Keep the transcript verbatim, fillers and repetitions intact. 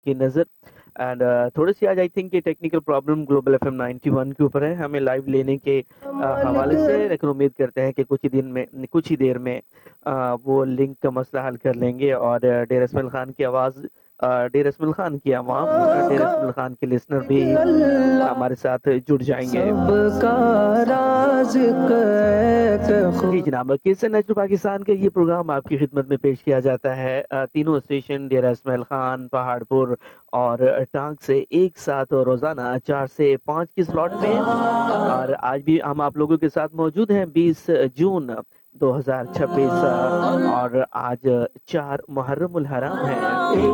की नज़र एंड थोड़ी-सी आज आई थिंक ये technical problem global FM ninety one के ऊपर है, हमें लाइव लेने के अ, हवाले से, लेकिन उम्मीद करते हैं कि कुछ ही दिन में कुछ ही देर में अ, वो लिंक का मसला हल कर लेंगे और डेर इस्माइल खान की आवाज़ अ, डेर इस्माइल खान की आवाम, डेर इस्माइल खान के लिसनर भी हमारे साथ जुड़ जाएँगे। सबका राज़ जी जनाब, किस्से नेचुरल पाकिस्तान का ये प्रोग्राम आपकी खिदमत में पेश किया जाता है अ, तीनों स्टेशन डेरा इस्माइल खान, पहाड़पुर और टांग से एक साथ रोज़ाना चार से पाँच की स्लॉट में। और आज भी हम आप लोगों के साथ मौजूद हैं बीस जून दो हज़ार छब्बीस और आज चार मुहर्रम उल हराम है।